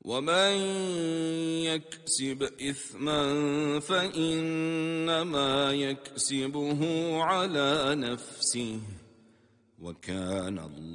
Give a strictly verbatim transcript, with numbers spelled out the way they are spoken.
ومن يكسب إثما فإنما يكسبه على نفسه وكان الله